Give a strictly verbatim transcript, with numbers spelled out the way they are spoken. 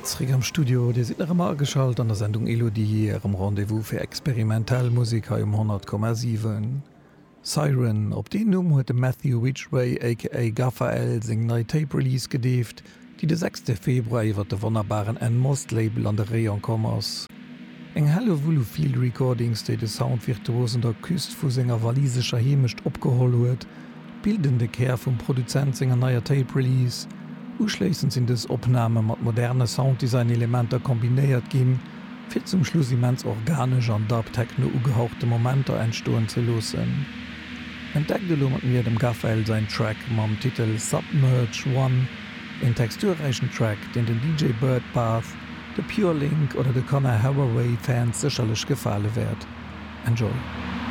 Zrig am Studio, Di si immer geschalt an der Sendung Elodie hier am Rendevous fir Experimentellmusiker um hundert Komma sieben. Siren, op den Numm huet Matthew Ridgway aka Gaffael seg neii Tape Release gedeft, die de sechste Februar iwwer de wonnerbaren N-Most-Label an der Reon kommers. Eng helle Wulu Field Recordings, déi de Soundvirtuosen der Küst vu senger walisescher Hemischt opgeholl huet, bildende Ker vum Produzent senger neier Tape Release, uschlesend sinn des Opname mat moderne Sounddesign-Elementer kombinéiert ginn, fir zum Schluss immens organisch an Dub-Techno ugehauchte Momenter entstoen ze losen. Entdeckte lo mat mir dem Gaffael sein Track mam Titel Submerge One, en texturreichen Track, den den D J Birdpath, de Pure Link oder de Connor Haraway Fans sicherlich gefallen werd. Enjoy!